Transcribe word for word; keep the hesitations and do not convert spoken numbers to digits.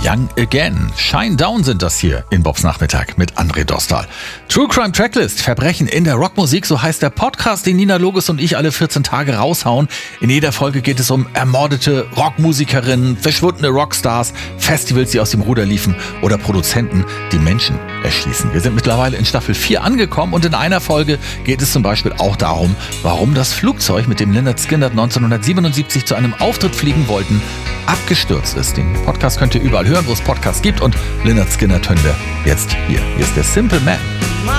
Young Again. Shine Down sind das hier in Bobs Nachmittag mit André Dostal. True Crime Tracklist, Verbrechen in der Rockmusik, so heißt der Podcast, den Nina Loges und ich alle vierzehn Tage raushauen. In jeder Folge geht es um ermordete Rockmusikerinnen, verschwundene Rockstars, Festivals, die aus dem Ruder liefen oder Produzenten, die Menschen erschießen. Wir sind mittlerweile in Staffel vier angekommen und in einer Folge geht es zum Beispiel auch darum, warum das Flugzeug, mit dem Lynyrd Skynyrd neunzehnhundertsiebenundsiebzig zu einem Auftritt fliegen wollten, abgestürzt ist. Den Podcast könnt ihr überall hören, wo es Podcasts gibt, und Lynyrd Skynyrd hören wir jetzt hier. Hier ist der Simple Man.